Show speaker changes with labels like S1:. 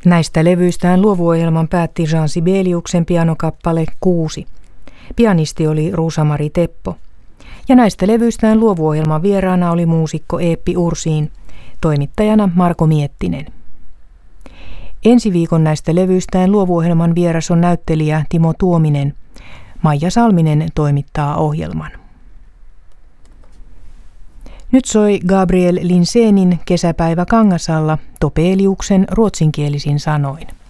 S1: Näistä levyistään luovuohjelman päätti Jean Sibeliuksen pianokappale 6. Pianisti oli Ruusa-Mari Teppo. Ja näistä levyistään luovuohjelman vieraana oli muusikko Eeppi Ursiin, toimittajana Marko Miettinen. Ensi viikon näistä levyistään luovuohjelman vieras on näyttelijä Timo Tuominen. Maija Salminen toimittaa ohjelman. Nyt soi Gabriel Linsénin Kesäpäivä Kangasalla Topeliuksen ruotsinkielisin sanoin.